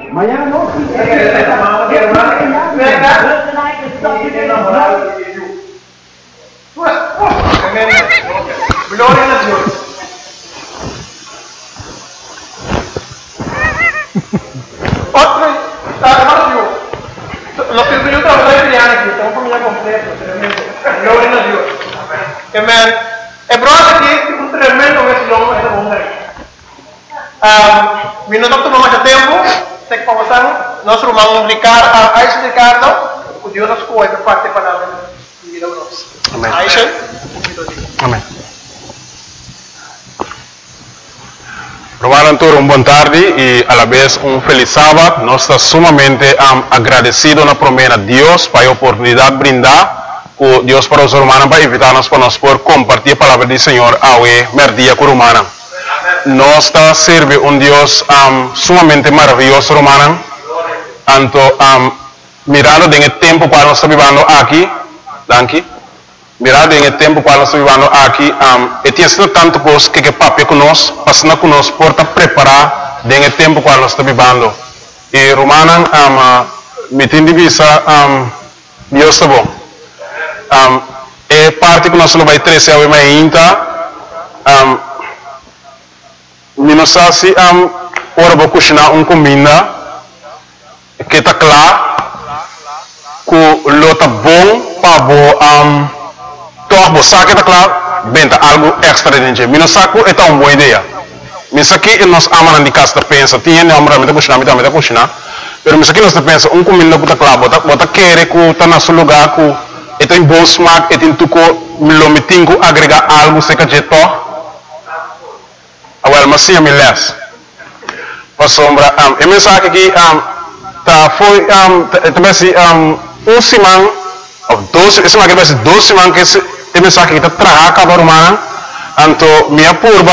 Mañana no. Gloria a Dios. Los que yo trabajo de aquí, estamos familia completa, tremendo. Gloria a Dios. Amén. El problema aquí es un tremendo que se llama esa mujer. Mi no tomamos mucho tiempo, te comenzamos, nós vamos a explicar, o Deus nos cuida parte para a vida nossa. Amém. Aisha? Amém. Romano Antônio, boa tarde e a la vez feliz sábado. Nós estamos sumamente agradecidos na promessa de Deus para a oportunidade de brindar com Deus para os romanos para invitar-nos para nós poder compartilhar a palavra do Senhor ao merdia com romana. Nós estamos servindo Deus sumamente maravilhoso, romana. Tanto mirando em tempo para nós estar vivendo aqui, danke. Mirado em tempo para nós vivendo aqui, e tinha sido tanto coisa que papai conosco, passando conosco, por preparar em tempo para nós vivendo. E Romana, me tem de vista, Deus está bom. E parte que nós não vai trazer a minha inta, me não sabe se ora vou cozinhar comida que está claro, que lo está bom para toch você que está claro, venta algo extra dentro. Mino saco é uma boa ideia. Mas aqui nós amamos de casa pensa, tinha não amamos de cozinhar, mas aqui nós pensa comida que está claro, bota querer que está no seu lugar, que tem bom smack, tem tudo me tingo agregar algo se que je to. Awal masih me les. Sombra e mensagem aqui tá foi também se simão of 12 esse que vai ser 12 semanas que esse mensagem que está trabalhando com a romana então minha curva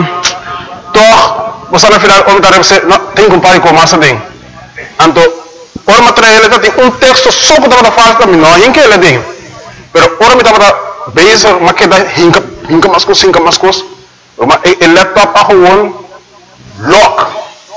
toch você no final você tem que comparar com mais tem então por material ele tem texto só que está falando também não em que ele tem mas ora me está base mas que dá hinca mais coisas o laptop a gewoon lock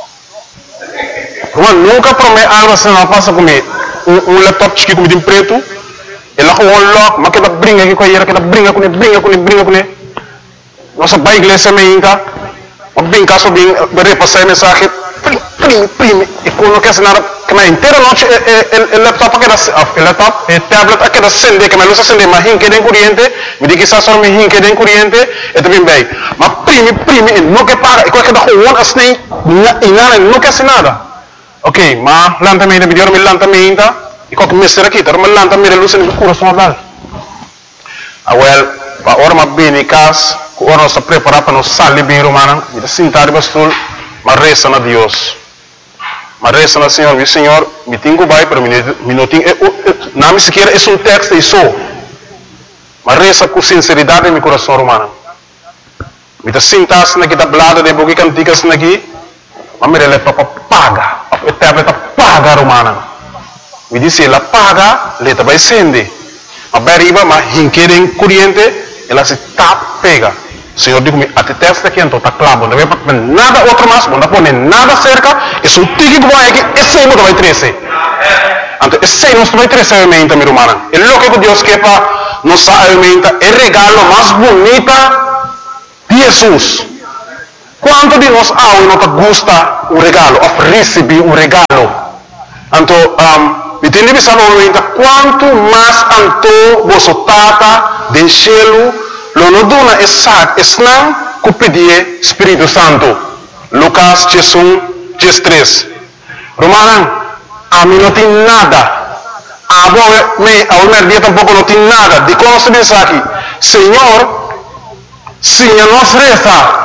nunca promete algo assim não passa comigo laptop chique com preto ela gewoon lock mas que dá brinca aqui com a que dá brinca com ele nossa bike igreja me inca brinca só bem repassar mensagem prime e quando quer nada que na inteira noite o laptop que laptop e tablet aqui da acende que me luz acende mas hinque de corrente me diz que só me hinque de corrente e também bem mas prime não que paga e qualquer da gewoon assim não quer nada ok mas lantamente melhor me lantamente e qualquer mestre aqui tá mas lantamente luz no coração dal awel pa ora ma bem cas ora nós preparar para nós sair bem romana e sentar bastul mas reza na Deus mas reza na Senhor, meu Senhor, me tenho vai para minutinho, não me sequer é texto e só, mas reza com sinceridade em meu coração romano. Me está sentado aqui da blada de boca canticas aqui, mas me releva para paga, a tablet paga romana. Me disse ela paga, ela vai acender, mas beriba, mas hinquerem corrente, ela se tap pega. Senhor digo-me, até testa aqui então está claro, não vai pôr nada outro mais, não pôr nada cerca, é só tique que vai aqui, esse aí não vai trazer. Então, esse aí não vai trazer a alimenta, minha irmã. É louco que Deus quer para nos alimenta, é o regalo mais bonito de Jesus. Quanto de nós não gosta o regalo, of receber um regalo. Então, me tem de pensar quanto mais anto você tata de cielo, lo dona esnang ku pedir Espírito Santo. Lucas 3. Romanan, a mim não tem nada. A minha dia tampouco não tem nada. De como se diz aqui, Senhor, Senhor nos reza.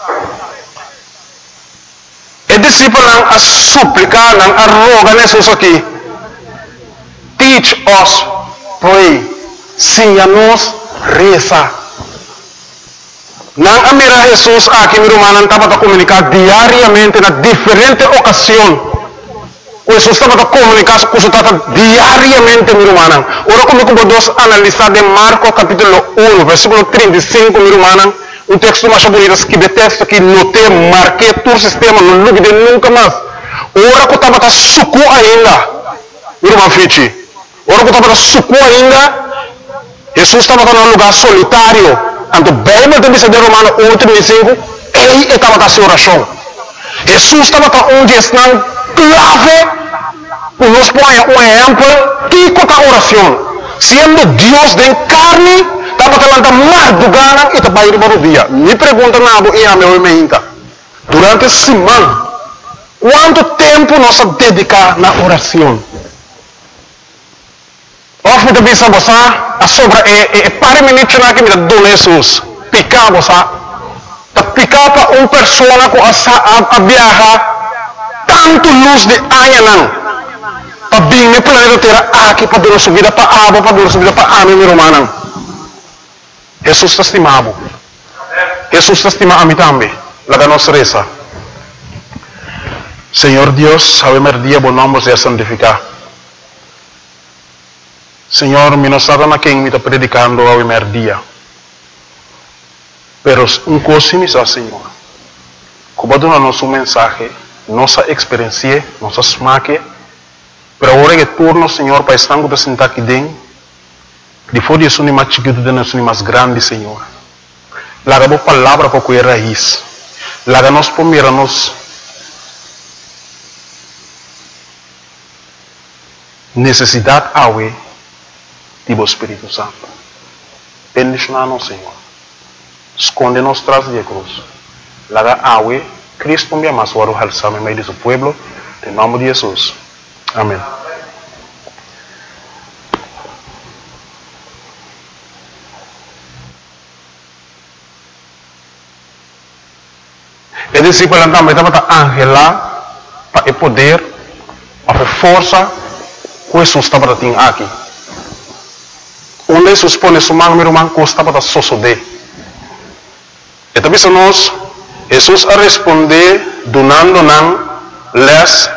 E discípulo a suplicar, a rogar Jesus aqui. Teach us, pray. Senhor nos reza. Não amira Jesus aqui, meu irmão, estava a comunicar diariamente na diferente ocasião. Jesus estava a comunicar com o diariamente, meu irmão. Ora, como podemos analisar de Marcos capítulo 1, versículo 35, meu irmão, um texto mais bonito, que de texto que notei, marquei todo o sistema, não duvide nunca mais. ora que estava suco ainda, irmão Fichi, ora que estava suco ainda, Jesus estava num lugar solitário. Então, bem, mas também se der Romano 1:35, ele estava na sua oração. Jesus estava onde está clave, para nos pôr um exemplo, que é a oração. Sendo Deus de carne, estava falando mais do gana e estava indo para o dia. Me pergunta nada e a meu meinta. Durante a semana, quanto tempo nós dedicamos na oração? Of também sabe a sobra é para minutos na que me dá Jesus. Picar você, tá picar para uma pessoa que a viajar tanto luz de anha para bem me planeta terra aqui para dar subida para água para dar subida para a minha romana. Jesus está estimado. Jesus está estimado a mim também. La da nossa reza. Senhor Deus, ao primeiro dia bom nome seja santificado. Senhor, me não sabe na quem me está predicando ao primeiro dia. Pero um coisa me diz, Senhor, como dá nosso mensagem, nossa experiência, nossa smaque, pero agora que turno, Senhor, para estar com sentar aqui dentro, depois de isso nem mais chiquito, de nós nem mais grande, Senhor. Laga a palavra para cuidar raiz. Laga nós primeiro nos necessidade awe do Espírito Santo. Bendicionar-nos, Senhor. Esconde-nos tras de cruz. Laga awe, Cristo me ama, suaro halsame meio de seu pueblo, em nome de Jesus. Amém. E discípulo também estava angela para o poder, para a força que Jesus estava tendo aqui. Onde Jesus põe sua mão, meu irmão, que estava sosode. E também se nós, Jesus a responder, donando les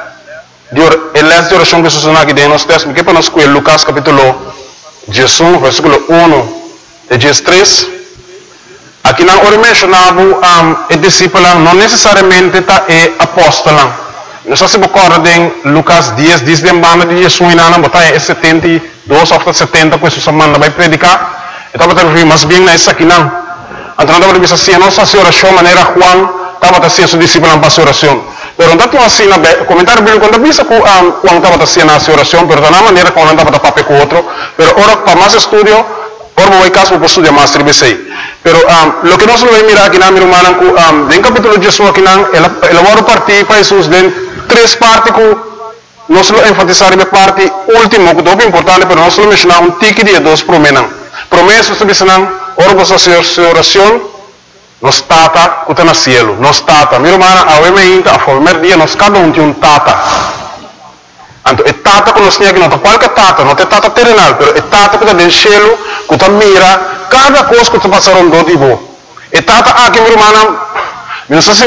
de oração que Jesus aqui dentro nos textos, que para nós com Lucas capítulo 11, versículo 1 de 13. Aqui não ora mencionava o discípulo não necessariamente tá apóstolo. Nós se recorda em Lucas 10, diz de banda de Jesus na botar 72 ou 70 que Jesus manda vai predicar. Então vai ter mais bem nessa aqui não. Então não vai ver assim nossa oração maneira Juan estava fazendo seu discípulo para oração. Pero não tinha assim na comentário bíblico quando visa que Juan estava fazendo a oração, pero da maneira como não estava papel com outro. Pero ora para mais estudio, ora vou caso para estudar mais tribesei. Pero lo que nós vamos mirar aqui na minha irmã, em capítulo 18 aqui não, ela vai partir para Jesus de três partes que nós vamos enfatizar na parte última, que é muito importante, pero nós vamos mencionar tique de dois promessas. Promessas que dizem, ora você fazer sua oração, nos tata que está no cielo, nos tata. Minha irmã, a primeiro dia, nós cada tem um tata. Então, é tata que nós temos aqui, não é qualquer tata, não é tata terrenal, mas é tata que está no cielo, que está mira cada coisa que está passando do tipo. É tata aqui, minha irmã, não sei se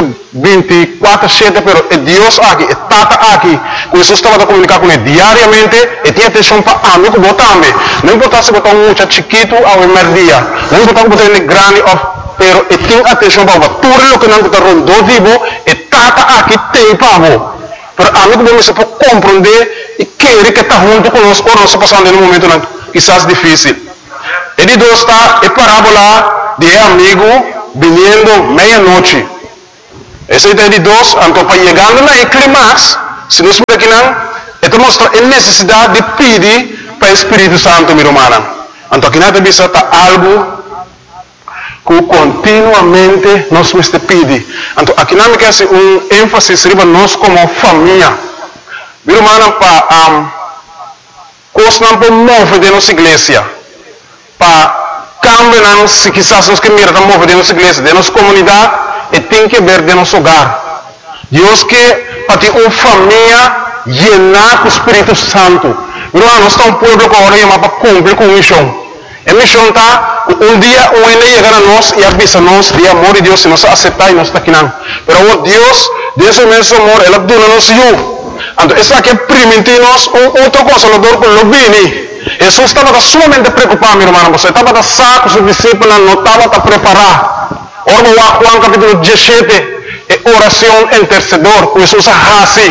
24/7, mas é Deus aqui, é tata aqui, que Jesus estava a comunicar com ele diariamente, e tinha atenção para amigo também. Não importa se botar um muchacho chiquito ao primeiro dia, não importa se botar ele grande, pero e tem atenção para tudo o que não está rondando vivo, e tata aqui tem para você. Pero amigo bom se pode compreender e querer que está junto conosco ou não está passando em um momento quizás difícil. Ele dois está é parábola de amigo vindo meia-noite. Esse é de dois, então para chegando na clímax, se nós aqui não, então mostra a necessidade de pedir para o Espírito Santo, minha irmã. Então aqui nada bisa está algo que continuamente nós nos pedimos. Então, aqui não me quer ênfase sobre nós como família. Meu irmão, para coisas não podemos mover de nossa igreja. Para cambiar, se quizás nós queremos mover de nossa igreja, de nossa comunidade, e tem que ver de nosso hogar. Deus quer para ter uma família llena com o Espírito Santo. Meu irmão, nós estamos um povo que agora para cumprir com a missão. A missão está, um dia o ainda chegar a nós e avisa-nos de amor de Deus, se nós aceitar e nós está aqui não. Pero Deus, desse imenso amor, Ele dona-nos eu. Então, esse aqui permite-nos outro consolador que não vem. Jesus estava sumamente preocupado, meu irmão. Você estava saco, seus discípulos não estavam preparados. Ora, Juan capítulo 17, oração intercedor, que Jesus hace.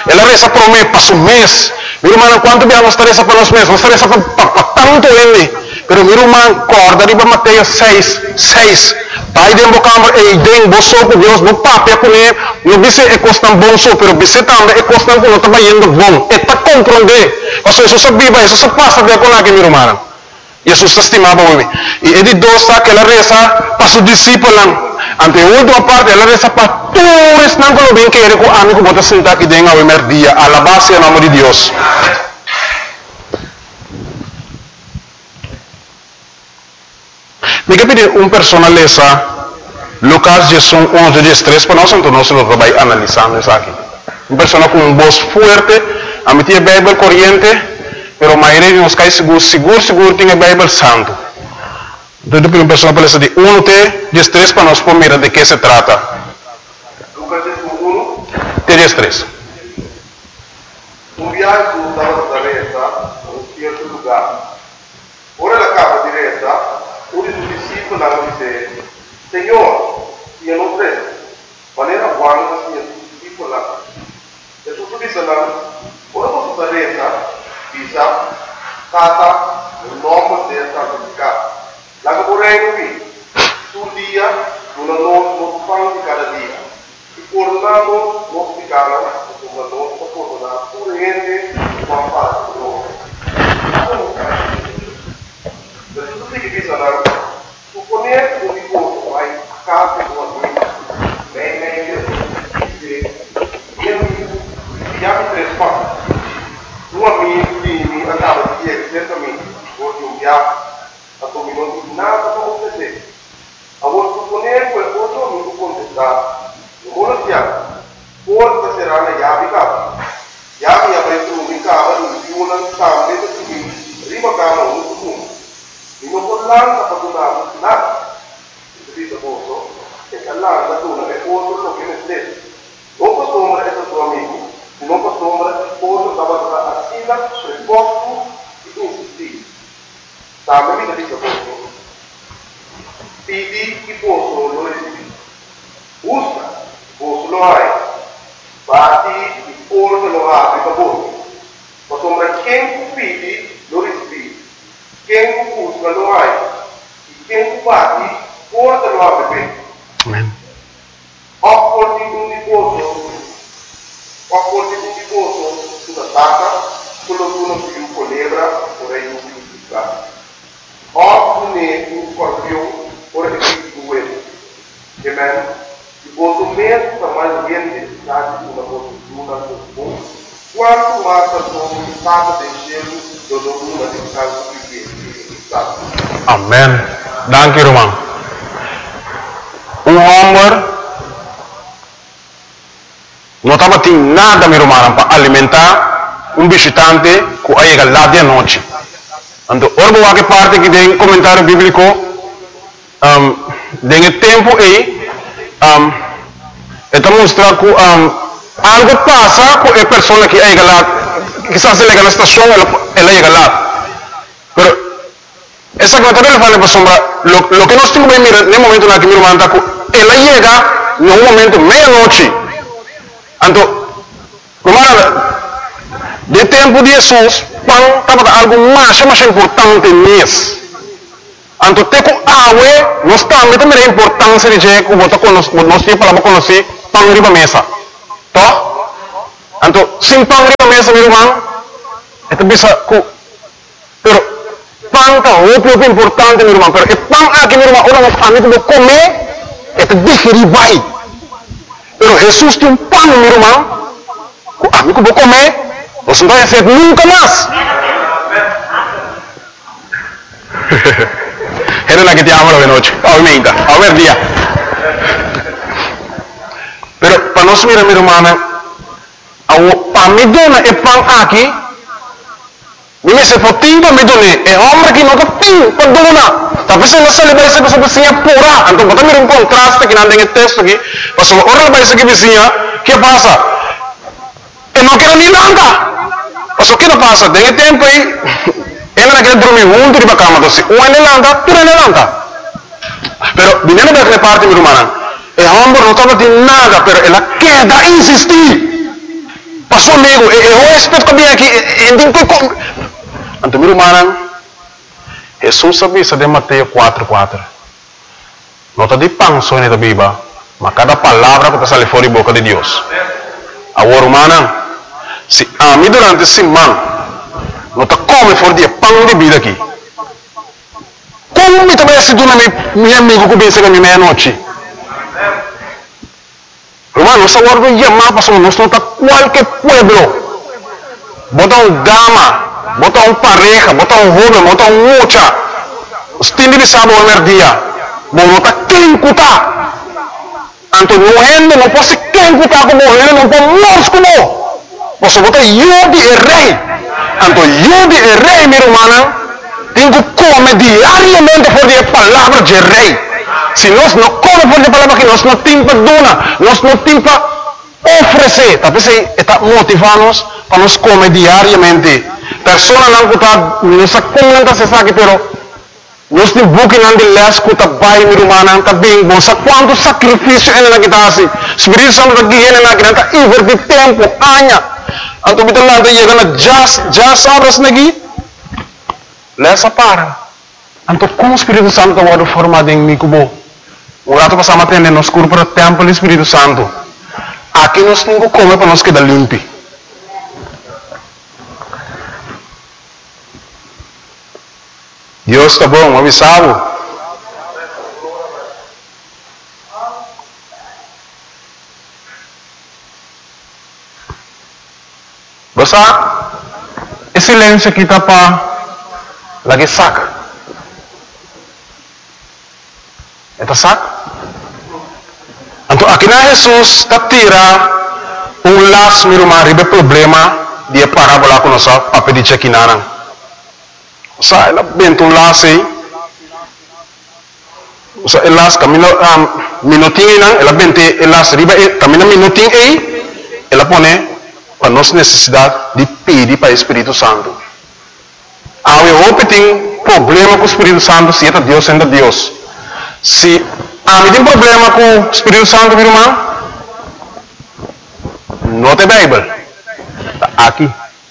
ela reza por mim para su mês. Meu irmão, quanto bem nós reza para nós mês? Nós reza para tanto ele. Pero meu irmão, corda riba Mateus 6. Pai de embocamber e den boso com Deus, no papel com ele, no bice é costan bom so, pero bice também é costan com não tá indo bom. É para compreender. Ou seja, isso viva, isso passa de com aqui, meu irmão. Jesus estimava o homem. E ele dosta que ela reza para seus discípulos. Ante a última parte, ela reza para todos os que bem que ele com amigo bota sentar aqui dentro ao primeiro dia. Alabar-se o nome de Deus. Me pedir persona lesa Lucas 11:13 para nós, então nós vamos analisando isso aqui. Persona com voz forte, a meter a Bíblia corrente, pero a maioria de nós cai seguro tem a Bíblia santo. Então, eu uma pessoa para essa de 1:13 para nós mirar de que se trata. Lucas 1, 13. viaggio stava da resa a un certo lugar. Ora la capa di resa, uno dei discepoli disse, Signore, io non credo, ma era buono che sia discepolo. Gesù disse ora posso da resa, disse, Tata, il nome del santificato. La che vorrei qui, sul dia, non fanno di cada dia. E coronando, non si cala, come non si corona, pure niente, ma fa loro. Per tutti che bisogna, supponere un riposo, vai a casa con la tua meglio, chiami tre spazi. Due amici andavano di certamente, oggi un viaggio. A come non dico nada para você. A vos suponer qualcosa non può contestare. Non vuole piano. Porta será na llave cava. Llave avrete un cava, un una cambia di qui. Prima cava un comune. E non può lanza per donare nada. Se dice posto, e che lanza dona è posto lo che ne stesso. Non posso ombra è tuo amico. Non posso ombra posto stava a sila per posto e insistire. Sabe mi dice posto. Pidi che posso lo recibi. Usa, posso lo hai. Bati il porto lo apri per voi. Ma sembra che pidi lo recibi. Che usa lo hai. Che bati porto lo apri per. Amen. Opporti un riposo. Opporti un riposo sulla tacca. Quello che uno più colebra vorrei un più piccato. Opune un scorpione, ora che ti due. Amen. Il voto meno sta mai niente di stati una fortuna con quanto basta sono stata del cielo dove una di tanto di stato. Amen. Danke, Roman. Um homem não estava tendo nada, meu irmão, para alimentar visitante que chega lá de noite. Então, ora que parte que tem comentário bíblico, tem tempo aí, está mostrando que algo passa com a pessoa que chega lá, quizás ele chega na estação, ela chega lá. Pero, essa comentário ele fala, pessoal, lo que nós temos que mirar no momento na que meu irmão está, ela chega no momento meia-noite. Então, de tempo de Jesus, pão estava algo mais importante nisso. Então, com água, nós também a importância de que nós temos para conhecer pão riba mesa. Tá? Então, sem pão riba mesa, meu irmão, é bisa que pero pão é muito importante, meu irmão. Pero pão aqui, meu irmão, ora a mim vou comer, é digerir vai. Pero Jesus tem pão, meu irmão, a mim vou comer. Você não vai fazer nunca mais. Era la que te amo de noche, obviamente, a ver día. Pero para nós mirar, meu irmão, para mim dona é pão aqui. Me se fotinho para me donar, é homem que nunca tem para donar. Talvez não se leva essa pessoa vizinha pura. Então, para mirar contraste que não tem texto aqui. Mas ora vai ser que vizinha, que passa? Eu não quero nem nada. Mas o que não passa? Tem tempo aí, ela não quer dormir junto de cama, então se um é levanta, tu é levanta. Pero, vinendo daquela parte, meu irmão, o homem não estava de nada, pero ela quer insistir. pastor amigo, eu respeito que bem aqui, então, meu irmão, Jesus sabia de Mateus 4:4. Nota de pão só na Bíblia, mas cada palavra que sai fora da boca de Deus. Agora, irmão, se a mim durante esse semana, nota come fora de pão de vida aqui. Como me também se dona meu amigo que vem chegar meia-noite? Irmão, nós agora vamos chamar para nós não tá qualquer pueblo. Botar dama, botar pareja, botar joven, botar mucha. Os tindi bisabo o dia. Bom, não tá quem cuta. Anto no ende não pode quem cuta como ele não pode morrer como. Você botar Yudi é rei. Anto Yudi é rei, meu irmão. Tem que comer diariamente por a palavra de rei. Se nós não comemos por a palavra que nós não temos para donar, nós não temos para oferecer. Talvez está motivando-nos para nós comer diariamente. Pessoas não está, não se comenta se sabe, pero nós temos bukin de lesco, está bem, meu irmão, está bem bom. Sabe quanto sacrifício ele não está assim? Espírito Santo está guiando na criança, está invertir tempo, anos. Então, kita lá está chegando já horas aqui. Lesa para. Então, como o Espírito Santo está formado em mim, como o rato passamos a atender nos cursos para o templo do Espírito Santo. Aqui nós temos que comer para nós quedar limpo. Deus está bom, avisado. Basta, esse silêncio aqui está para lagi saca. Eta saca? Então, aqui na Jesus está tira laço, meu irmão, ribe problema de parábola com nossa papel de chequinana. Sa ela bento laço aí. Sa elas camino minutinho nan, ela bente elas ribe camino minutinho aí, ela põe para nossa necessidade de pedir para o Espírito Santo. Eu tenho problema com o Espírito Santo, se é Deus, ainda Deus. Se eu tenho problema com o Espírito Santo, meu irmão, não tem Bíblia. Está aqui.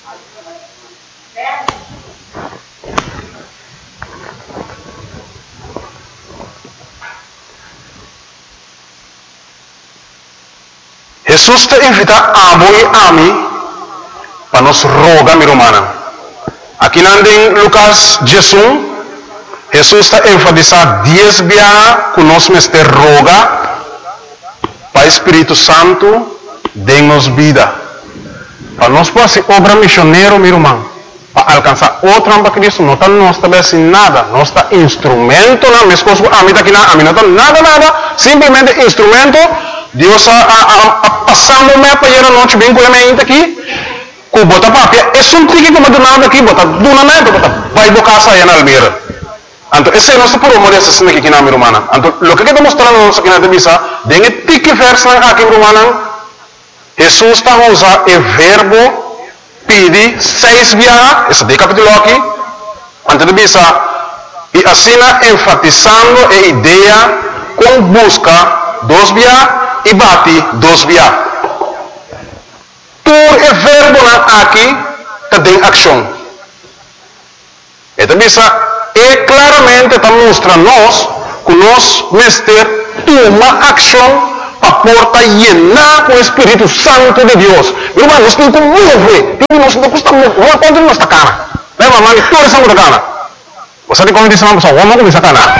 Jesus te invita a voi a mim para nos rogar, meu irmão. Aqui em Lucas 16, Jesus está enfatizando 10 vezes que nós nos roga para o Espírito Santo dê-nos vida. Para nós poder ser obra missionária, meu irmão, para alcançar outra para Cristo, não está nós também assim nada, nós está instrumento, não, minhas coisas, a mim não está nada, simplesmente instrumento. Deus passando me para ir a noite bem com a minha aqui. Ko bota papia, é um tique que me dá aqui, bota donamento, bota vai bocar sair na almeira. Então esse é nosso promover essa cena aqui na minha irmã. Então o que está mostrando nós aqui na divisa, dengue tique verso aqui irmã. Jesus está usando o verbo pedir 6 vezes, esse de capítulo aqui, antes de divisa e assim enfatizando a ideia com busca 2 vezes e bate 2 vezes. Por o verbo aqui está em ação. Então, é claramente está mostrando nós que nós mestre toma ação para porta llenar com o Espírito Santo de Deus. Irmão, nós temos que mover. Nós não custa mover. Quando nós está cana? Lembra, mano, toda essa coisa cana. Você tem como dizer uma pessoa, vamos começar a cana.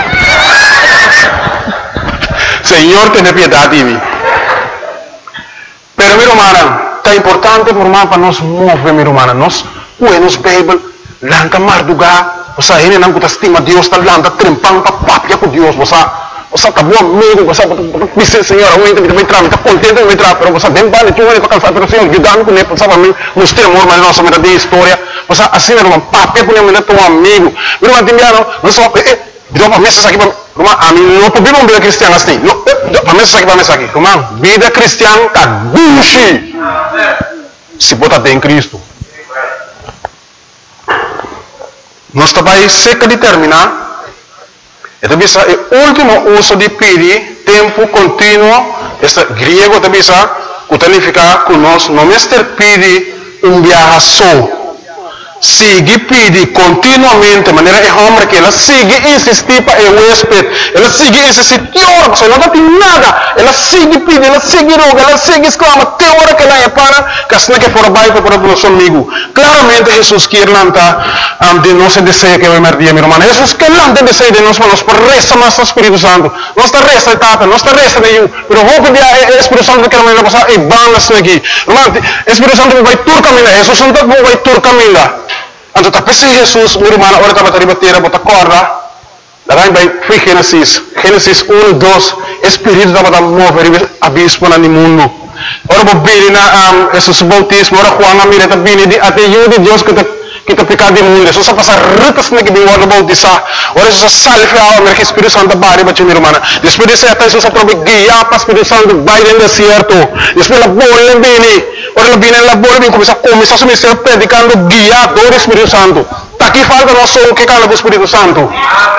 Senhor, tenha piedade de mim. Pero, meu irmão, é importante para nós mover, meu irmão. Nós, nos Bíblia, lanta mardugar, você ainda não estima Deus, está lanta trempando para papia com Deus, você está bom amigo, você diz, Senhor, eu também está contente de entrar, mas você vem para tu para cansar, pero Senhor, ajudando com ele, você vai me mostrar amor, mas nossa vida de história, você assim, meu irmão, papia com ele, teu amigo, meu irmão, entendeu? Nós só, deu para mesa aqui, irmão, a mim não podemos vida cristiana assim, para mesa aqui, irmão, vida cristiana está buchi. Se botar em Cristo. Nós também seca de terminar. Então, bisa o último uso de pedir tempo contínuo. Este griego também que significa que nós não pede viaje só. Sigue pedir continuamente, de maneira é homem que ela sigue insistir para o huésped, ela sigue insistir, que hora que não tem nada, ela sigue pedir, ela sigue roga, ela sigue exclama, que hora que ela é para, que assim que for baixo para o nosso amigo. Claramente Jesus quer lançar de nosso desejo que vai merdir, meu irmão. Jesus quer lançar desejo de nós, mas por resta mais o Espírito Santo, não está resta de tata, não está resta de eu, mas vou pedir o Espírito Santo que ela vai passar e bandas aqui. Irmão, o Espírito Santo vai tur caminhar, Jesus Santo vai tur caminhar. Então, tapi si Jesus, meu irmão, ora estava a bater, bota corda, daí vai Gênesis 1, 2, Espírito estava a mover abismo no mundo. Ora, vou vir na Jesus bautismo, ora Juan Amira, está vindo até eu de Deus que está pecado do mundo. Jesus passa retas na que vem ora bautizar. Ora, Jesus salve a alma que Espírito Santo bari para meu irmão. Depois de certa Jesus aprove guiar para Espírito Santo vai no deserto. Depois a bola vem. Ora, ela vem na bola vem começar a ministério predicando guiador do Espírito Santo. Tá aqui falta nós somos que cala do Espírito Santo.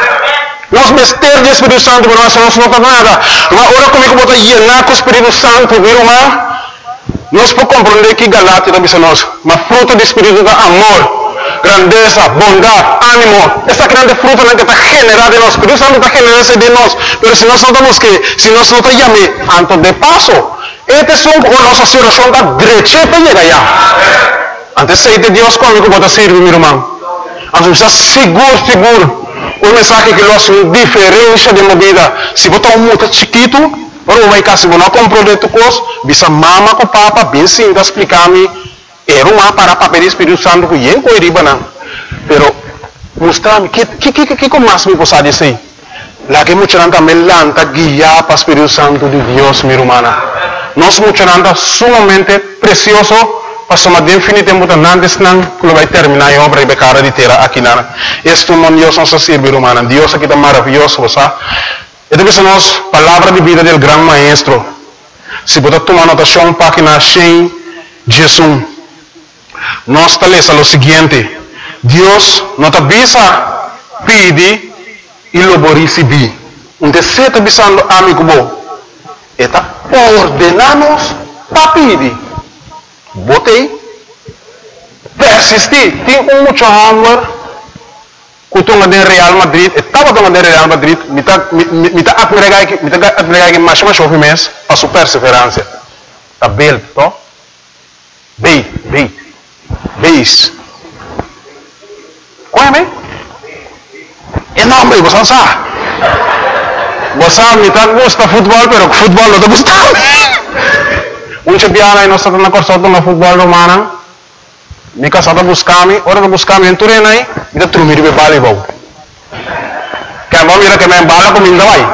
Nós mistérios do Espírito Santo, mas nós não temos nada. Ora comigo bota llenar com o Espírito Santo, viu, irmão? Nós podemos compreender que Galatia também é nós, mas fruto do Espírito é amor, grandeza, bondade, ânimo. Essa grande fruta que está generada em nós. O Espírito Santo está generando de nós. Mas se nós não estamos se nós não estamos chamando, antes de passo, este é a nossa situação da direita para chegar lá. Antes de Deus comigo bota servir, meu irmão. Antes está seguro. O mensagem que nós temos diferença de vida. Se botar muito chiquito, ora vai casa, não comprou de tu coisa, bisa mama com papa, bem sim, explicar-me, era uma para papel do Espírito Santo que eu coiriba não. Pero mostrar-me que mais me possa dizer. Lá que muita gente também lanta guiar para o Espírito Santo de Deus, minha irmã. Nós muita gente sumamente precioso. Passamos definitivamente antes não que vai terminar a obra e becara de terra aqui na. Este é Deus nosso servir humano. Deus aqui está maravilhoso, sabe? Esta é a nossa palavra de vida do grande maestro. Se você tomar anotação, página 100, Jesus. Nós está o seguinte: Deus nos avisa, pede e lo receber. Então, se está avisando amigo bom, está ordenamos para pedir. Botei, persistir. Tem muito amor. Kutung ada Real Madrid, estava com a Real Madrid, me tá admirar que mais mes, passo perseverança. Tá bel, to? Beis. Qual é, me? É nome, você sabe? Você me tá gosta futebol, pero futebol não tá gostando. Muita piada aí nós estamos na corção do futebol romano. Me casada buscar-me, ora de buscar-me em Turena aí, me dá trumir de bala bom. Que vamos ir a que me embala com minha vai.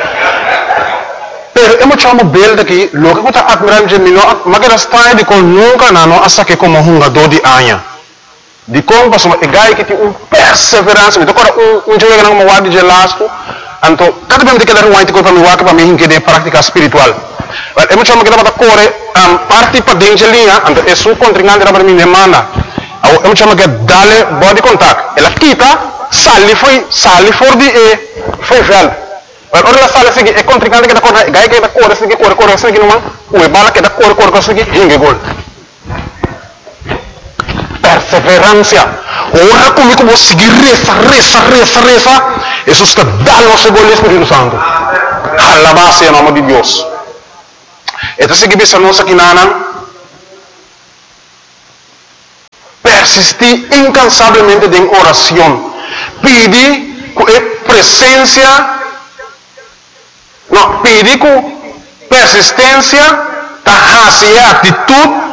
Pero eu me chamo bel daqui, logo que eu estou admirando de mim, mas que está de com nunca não, hasta que como jogador de anha. De como passou, é gai que tem perseverança, me toca jogo que não me guarda de lasco, então cada vez que eu quero que para me guarda para mim que de prática espiritual. Eu me chamo que estava corre parte para dentro de linha, então é sua contrincante para mim demanda. Eu me chamo que dale body contact. Ela quita, sale for de foi velho. Ora ela sale assim, é contrincante que está corre, gai que está corre assim que não, o bala que está corre assim que hinge gol. Perseverança. Ora comigo vou seguir reza. Jesus que dá nosso gol Espírito Santo. Alabado em nome de Deus. Então se que bisa nossa quinana persistir incansavelmente em oração, pedir com presença, não, pedir com persistência, a atitude